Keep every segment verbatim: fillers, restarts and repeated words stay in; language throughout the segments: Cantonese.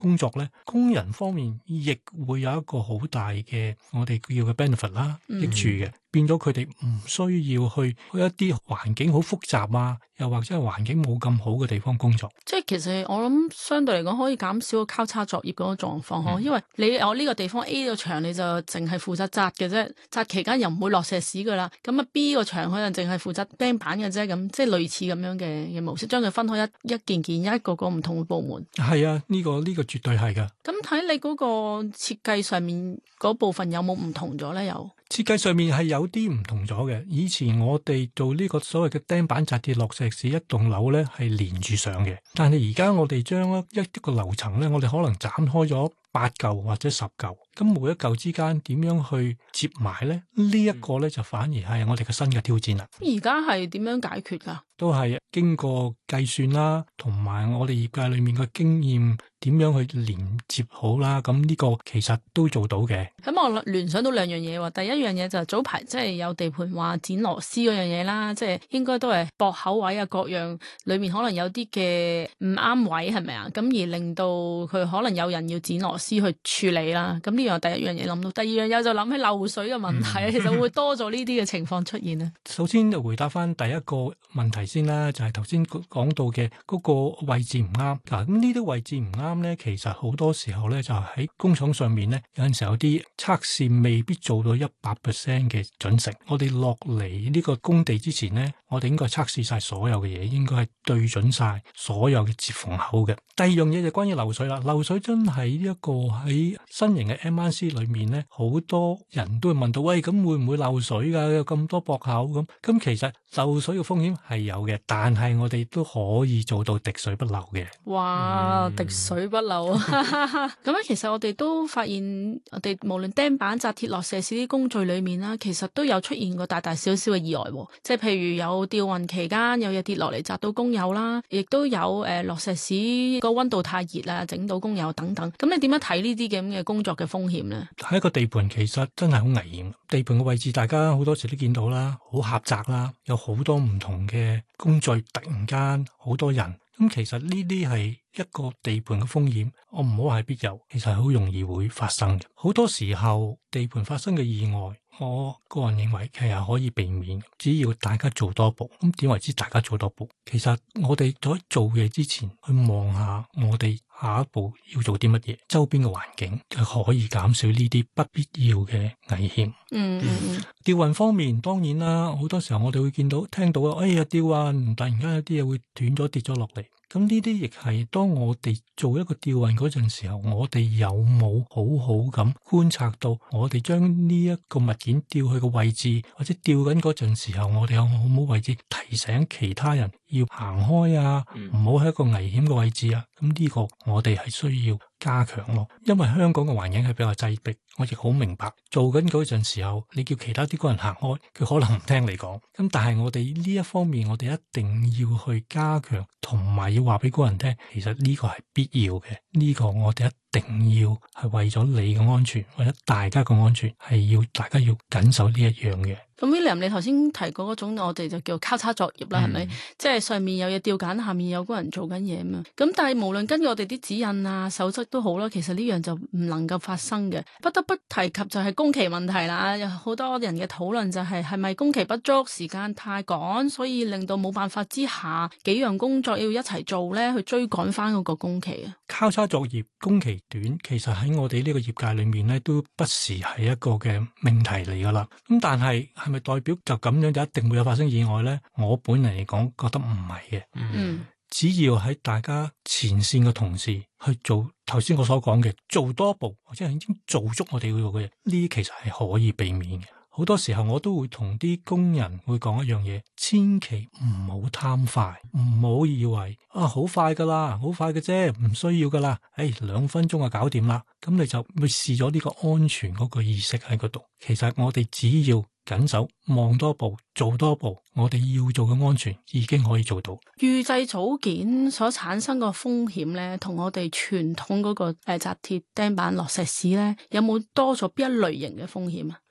工作咧，工人方面亦會有一個好大嘅我哋叫嘅 benefit 啦，益處嘅。嗯，變咗佢哋唔需要去去一啲環境好複雜啊，又或者係環境冇咁好嘅地方工作。 即係其實我諗相對嚟講可以減少個交叉作業嗰個狀況嗬，嗯，因為你有呢個地方 A 個場你就淨係負責紮嘅啫，紮期間又唔會落石屎噶啦。咁啊 B 個場可能淨係負責釘板嘅啫，咁即係類似咁樣嘅嘅模式，將佢分開一一件件一個個唔同嘅部門。 係啊，呢個呢個絕對係噶。 咁睇你嗰個設計上面嗰部分有冇唔同咗咧？有。 設計上面係有啲唔同咗嘅。以前我哋做呢個所謂嘅釘板紮鐵落石屎，一棟樓咧係連住上嘅。但係而家我哋將一一個樓層咧，我哋可能斬開咗八嚿或者十嚿，咁每一嚿之間點樣去接埋咧？呢、這、一個咧就反而係我哋嘅新嘅挑戰啦。 而家係點樣解決㗎？ 都係經過計算啦，同埋我哋業界裏面嘅經驗點樣去連接好啦。咁呢個其實都做到嘅。 咁我聯想到兩樣嘢喎。第一樣嘢就係早排即係有地盤話剪螺絲嗰樣嘢啦，即係應該都係駁口位啊，各樣裏面可能有啲嘅唔啱位係咪啊？咁而令到佢可能有人要剪螺絲去處理啦。咁呢樣第一樣嘢諗到，第二樣嘢就諗起漏水嘅問題，嗯、其實會多咗呢啲嘅情況出現咧。 首先就回答翻第一個問題先啦，就係頭先講到嘅嗰個位置唔啱。嗱，咁呢啲位置唔啱咧，其實好多時候咧就喺工廠上面咧，有陣時候有啲測試未必做到一百 percent 嘅準成。我哋落嚟呢個工地之前咧，我哋應該測試晒所有嘅嘢，應該係對準晒所有嘅接縫口嘅。第二樣嘢就關於漏水啦。漏水真係呢一個喺新型嘅 M I C 裏面咧，好多人都會問到，喂，咁會唔會漏水噶？有咁多駁口咁。咁其實漏水嘅風險係有嘅，但係我哋都可以做到滴水不漏嘅。 哇，嗯、滴水不漏啊！咁樣其實我哋都發現，我哋無論釘板、紮鐵、落石屎啲工序裏面啦，其實都有出現過大大小小嘅意外。即係譬如有吊運期間有嘢跌落嚟砸到工友啦，亦都有誒落石屎個溫度太熱啦，整到工友等等。咁你點樣睇呢啲咁嘅工作嘅風險呢？ 喺一個地盤其實真係好危險。地盤嘅位置大家好多時都見到啦，好狹窄啦，有好多唔同嘅工序，突然間好多人。咁其實呢啲係一個地盤嘅風險，我唔好話係必有，其實係好容易會發生嘅。好多時候地盤發生嘅意外，我個人認為其實可以避免，只要大家做多步。咁點為之大家做多步？其實我哋在做嘢之前去望下我哋下一步要做啲乜嘢，周邊嘅環境就可以減少呢啲不必要嘅危險。 嗯嗯嗯。 吊運方面當然啦，好多時候我哋會見到聽到啊，哎呀吊運突然間有啲嘢會斷咗跌咗落嚟。咁呢啲亦係當我哋做一個吊運嗰陣時候，我哋有冇好好咁觀察到我哋將呢一個物件吊去個位置，或者吊緊嗰陣時候，我哋有冇好冇位置提醒其他人要行開啊，唔好喺一個危險嘅位置啊。咁呢個我哋係需要加強咯，因為香港嘅環境係比較擠迫，我亦好明白做緊嗰陣時候，你叫其他啲工人行開，佢可能唔聽你講。咁但係我哋呢一方面，我哋一定要去加強，同埋要話俾工人聽，其實呢個係必要嘅。呢個我哋一定要係為咗你嘅安全，或者大家嘅安全，係要大家要緊守呢一樣嘅。 咁 William，你頭先提過嗰種，我哋就叫交叉作業啦，係咪、嗯？即係上面有嘢吊緊，下面有個人做緊嘢嘛。咁但係無論根據我哋啲指引啊、守則都好啦，其實呢樣就唔能夠發生嘅。不得不提及就係工期問題啦。有好多人嘅討論就係係咪工期不足、時間太趕，所以令到冇辦法之下幾樣工作要一齊做咧，去追趕翻嗰個工期啊。 交叉作業工期短，其實喺我哋呢個業界裏面咧，都不時係一個嘅命題嚟噶啦。咁但係係咪代表就咁樣就一定會有發生意外咧？我本嚟嚟講覺得唔係嘅。嗯，只要喺大家前線嘅同事去做頭先我所講嘅，做多步或者係已經做足我哋要做嘅嘢，呢啲其實係可以避免嘅。好多時候我都會同啲工人會講一樣嘢，千祈唔好貪快，唔好以為啊好快噶啦，好快嘅啫，唔需要噶啦，誒兩分鐘就搞掂啦，咁你就會試咗呢個安全嗰個意識喺嗰度。其實我哋只要緊守，望多步，做多步，我哋要做嘅安全已經可以做到。 預製組件所產生個風險咧，同我哋傳統嗰個誒紮鐵釘板落石屎咧，有冇多咗邊一類型嘅風險啊？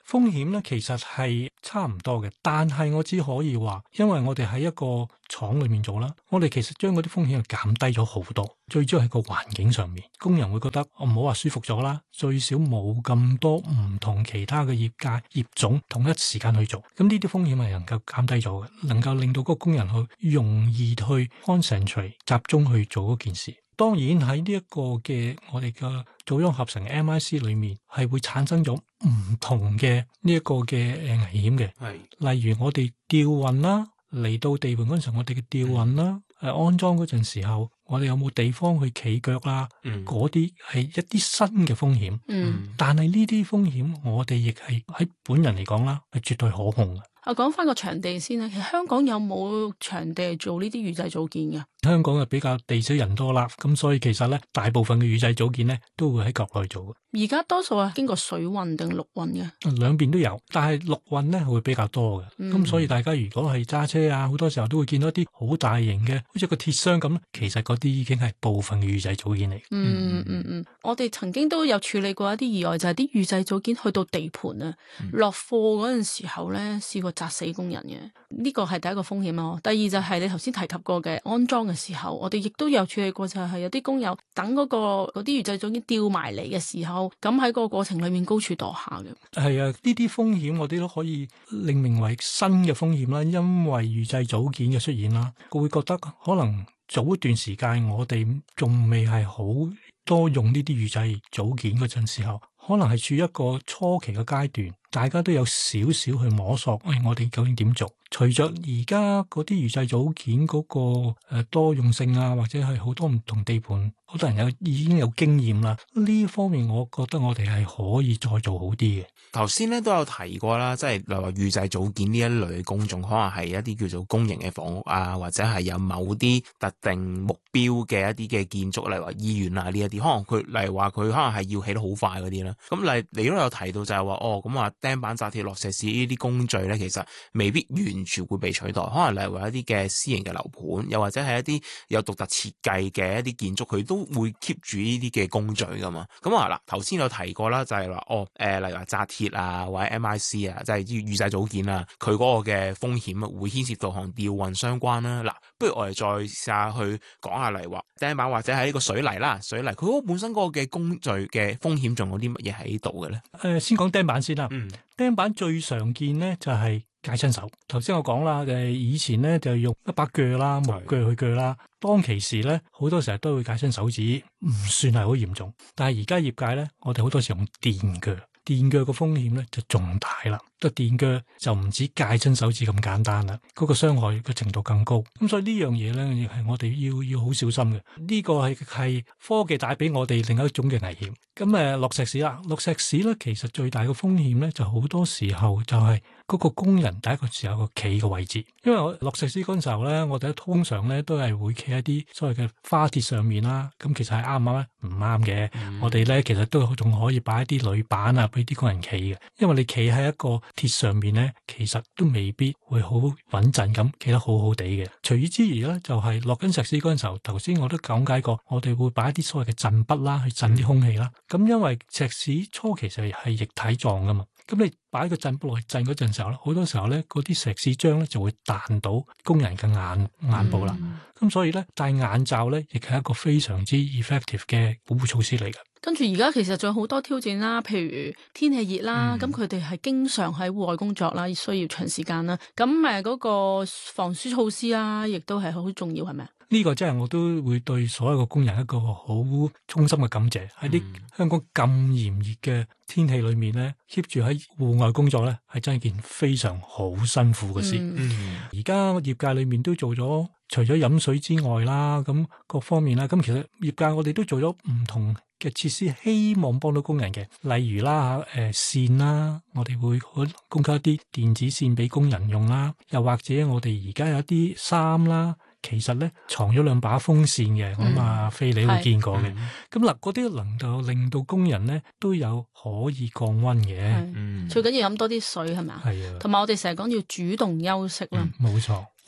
風險咧其實係差唔多嘅，但係我只可以話，因為我哋喺一個廠裏面做啦，我哋其實將嗰啲風險係減低咗好多。最主要係個環境上面，工人會覺得我唔好話舒服咗啦，最少冇咁多唔同其他嘅業界業種同一時間去做，咁呢啲風險係能夠減低咗嘅，能夠令到嗰個工人去容易去 concentrate 集中去做嗰件事。當然喺呢一個嘅我哋嘅組裝合成 M I C 裏面係會產生咗唔同嘅呢一個嘅誒危險嘅，係例如我哋吊運啦，嚟到地盤嗰陣時候我哋嘅吊運啦，誒、嗯、安裝嗰陣時候我哋有冇地方去企腳啦，嗰啲係一啲新嘅風險，嗯、但係呢啲風險我哋亦係喺本人嚟講啦係絕對可控嘅。 我講翻個場地先啦，其實香港有冇場地做呢啲預製組件嘅？ 香港係比較地少人多啦，咁所以其實咧大部分嘅預製組件咧都會喺國內做嘅。 而家多數係經過水運定陸運嘅？ 兩邊都有，但係陸運咧會比較多嘅。咁、嗯、所以大家如果係揸車啊，好多時候都會見到一啲好大型嘅，好似個鐵箱咁，其實嗰啲已經係部分嘅預製組件嚟。 嗯嗯嗯，我哋曾經都有處理過一啲意外，就係啲預製組件去到地盤啊，嗯、落貨嗰陣時候咧，試過砸死工人嘅。呢個係第一個風險咯。第二就係你頭先提及過嘅安裝嘅時候，我哋亦都有處理過，就係有啲工友等嗰、嗰個嗰啲預製組件吊埋嚟嘅時候，咁喺個過程裏面高處墮下嘅。係啊，呢啲風險我哋都可以命名為新嘅風險啦，因為預製組件嘅出現啦，我會覺得可能早一段時間我哋仲未係好多用呢啲預製組件嗰陣時候，可能係處於一個初期嘅階段，大家都有少少去摸索，喂、哎，我哋究竟點做？隨着而家嗰啲預製組件嗰個誒多用性啊，或者係好多唔同地盤，好多人有已經有經驗啦。呢方面我覺得我哋係可以再做好啲嘅。 頭先咧都有提過啦，即係例如話預製組件呢一類嘅工種，可能係一啲叫做公營嘅房屋啊，或者係有某啲特定目標嘅一啲嘅建築，例如話醫院啊呢一啲，可能佢例如話佢可能係要起得好快嗰啲啦。咁例你都有提到就係話，哦咁啊釘板紮鐵落石屎呢啲工序咧，其實未必完全會被取代，可能例如話一啲嘅私營嘅樓盤，又或者係一啲有獨特設計嘅一啲建築，佢都會 keep 住呢啲嘅工序噶嘛。咁啊嗱，頭先有提過啦，就係話哦誒，例如話紮鐵啊，或者 M I C 啊，即係啲預製組件啊，佢嗰個嘅風險啊，會牽涉到同吊運相關啦。嗱，不如我哋再試下去講下，例如話釘板或者係呢個水泥啦，水泥佢嗰個本身嗰個嘅工序嘅風險仲有啲乜嘢喺度嘅咧？ 誒、呃，先講釘板先啦。嗯，釘板最常見咧就係戒親手。頭先我講啦，誒，以前咧就用一把鋸啦，木鋸去鋸啦。當其時咧，好多時候都會戒親手指，唔算係好嚴重。但係而家業界咧，我哋好多時用電鋸。電鋸個風險咧就仲大啦，個電鋸就唔止戒親手指咁簡單啦，嗰、那個傷害嘅程度更高。咁所以呢樣嘢咧，亦係我哋要要好小心嘅。呢、這個係係科技帶俾我哋另一種嘅危險。咁誒落石屎啦，落石屎咧，其實最大嘅風險咧就好多時候就係嗰個工人第一個時候個企嘅位置。因為我落石屎嗰陣時候咧，我哋通常咧都係會企喺啲所謂嘅花鐵上面啦。咁其實係啱唔啱咧？唔啱嘅。嗯、我哋咧其實都仲可以擺一啲鋁板啊，俾啲工人企嘅。因為你企喺一個鐵上面咧，其實都未必會好穩陣咁企得好好地嘅。除此之餘咧，就係落緊石屎嗰陣時候，頭先我都講解過，我哋會擺一啲所謂嘅震筆啦，去震啲空氣啦。咁、嗯、因為石屎初期就係液體狀噶嘛，咁你擺個震筆落去震嗰陣時候咧，好多時候咧嗰啲石屎漿咧就會彈到工人嘅眼眼部啦。咁、嗯、所以咧戴眼罩咧亦係一個非常之 effective 嘅保護措施嚟嘅。 跟住而家其實仲有好多挑戰啦，譬如天氣熱啦，咁佢哋係經常喺戶外工作啦，需要長時間啦。咁誒嗰個防暑措施啦，亦都係好重要，係咪啊？ 呢個真係我都會對所有嘅工人一個好衷心嘅感謝。喺啲香港咁炎熱嘅天氣裏面咧，keep 住喺戶外工作咧，係真係件非常好辛苦嘅事。而家、嗯、業界裏面都做咗，除咗飲水之外啦，咁各方面啦，咁其實業界我哋都做咗唔同嘅設施，希望幫到工人嘅。例如啦，誒、呃、線啦，我哋會供給一啲電子線俾工人用啦，又或者我哋而家有一啲衫啦。其實咧藏咗兩把風扇嘅，咁、嗯、啊飛你會見過嘅。咁嗱、嗯，嗰啲能夠令到工人咧都有可以降溫嘅。嗯， 最緊要飲多啲水係咪啊？係啊。同埋我哋成日講要主動休息啦。 冇錯、嗯。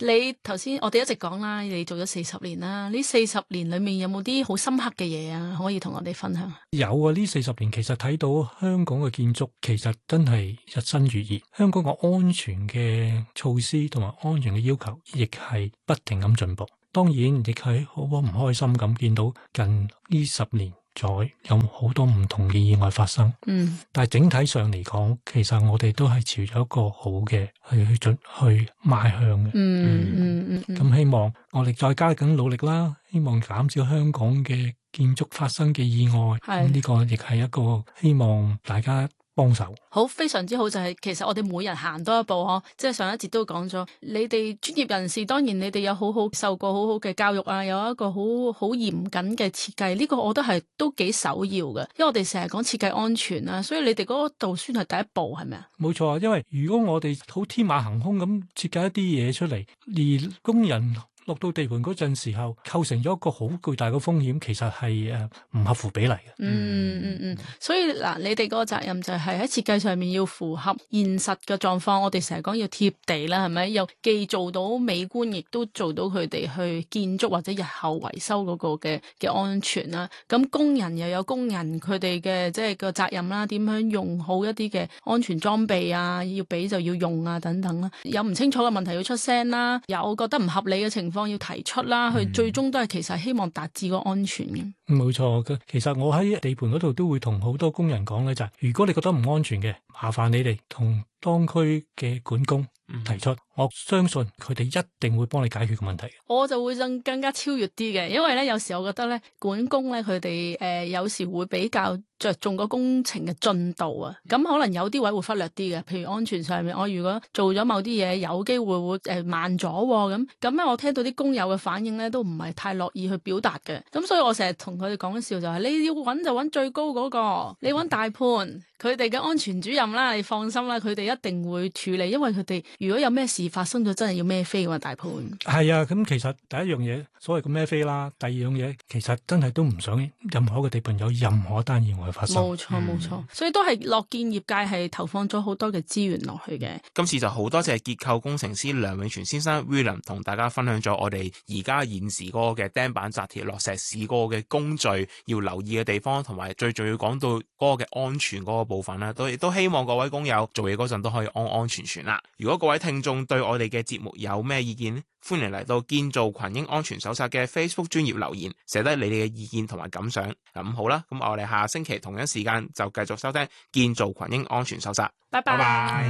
你頭先我哋一直講啦，你做咗四十年啦，呢四十年裏面有冇啲好深刻嘅嘢啊？可以同我哋分享？ 有啊，呢四十年其實睇到香港嘅建築其實真係日新月異，香港個安全嘅措施同埋安全嘅要求亦係不停咁進步。當然亦係好唔開心咁見到近呢十年再有好多唔同嘅意外發生。 嗯， 但係整體上嚟講，其實我哋都係朝咗一個好嘅去去進去邁向嘅。 嗯嗯嗯， 咁希望我哋再加緊努力啦，希望減少香港嘅建築發生嘅意外。咁呢個亦係一個希望大家幫手。 好，非常之好，就係、是、其實我哋每人行多一步嗬，即係上一節都講咗，你哋專業人士當然你哋有好好受過好好嘅教育啊，有一個好好嚴謹嘅設計，呢、這個我覺得係都幾首要嘅，因為我哋成日講設計安全啊，所以你哋嗰度算係第一步係咪啊？ 冇錯啊，因為如果我哋好天馬行空咁設計一啲嘢出嚟，而工人落到地盤嗰陣時候，構成咗一個好巨大嘅風險，其實係誒唔合乎比例嘅。 嗯嗯嗯，所以嗱，你哋嗰個責任就係喺設計上面要符合現實嘅狀況。我哋成日講要貼地啦，係咪？又既做到美觀，亦都做到佢哋去建築或者日後維修嗰個嘅嘅安全啦。咁工人又有工人佢哋嘅即係個責任啦，點樣用好一啲嘅安全裝備啊？要俾就要用啊，等等啦。有唔清楚嘅問題要出聲啦，有覺得唔合理嘅情況要提出啦，佢最終都係其實希望達至個安全嘅。 冇錯嘅，其實我喺地盤嗰度都會同好多工人講咧，就係如果你覺得唔安全嘅，麻煩你哋同當區嘅管工提出，我相信佢哋一定會幫你解決個問題。 我就會更更加超越啲嘅，因為咧有時我覺得咧管工咧佢哋誒有時會比較着重個工程嘅進度啊，咁可能有啲位會忽略啲嘅，譬如安全上面，我如果做咗某啲嘢，有機會會誒慢咗咁，咁咧我聽到啲工友嘅反應咧都唔係太樂意去表達嘅，咁所以我成日同佢哋講笑就係、是，你要揾就揾最高嗰、那個，你揾大判佢哋嘅安全主任啦，你放心啦，佢哋一定會處理，因為佢哋如果有咩事發生咗，真係要孭飛㗎嘛，大判。 係啊，咁其實第一樣嘢所謂嘅孭飛啦，第二樣嘢其實真係都唔想任何一個地盤有任何單意外發生。 冇錯冇錯，所以都係樂見業界係投放咗好多嘅資源落去嘅。 今次就好多謝結構工程師梁永全先生 William 同大家分享咗我哋而家現時嗰個嘅釘板紮鐵落石屎嗰個嘅工序要留意嘅地方，同埋最重要講到嗰個嘅安全嗰個部分啦，都亦都希望各位工友做嘢嗰陣都可以安安全全啦。如果各位聽眾對我哋嘅節目有咩意見呢？歡迎嚟到建造群英安全手冊嘅 Facebook 專頁留言，寫低你哋嘅意見同埋感想。咁好啦，咁我哋下星期同樣時間就繼續收聽建造群英安全手冊。 拜拜。